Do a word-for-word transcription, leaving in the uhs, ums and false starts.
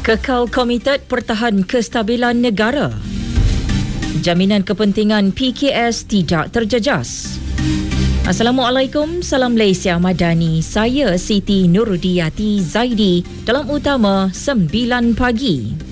Kekal Komited Pertahan Kestabilan Negara. Jaminan kepentingan P K S tidak terjejas. Assalamualaikum, salam Malaysia Madani. Saya Siti Nurudiyati Zaidi dalam utama sembilan pagi.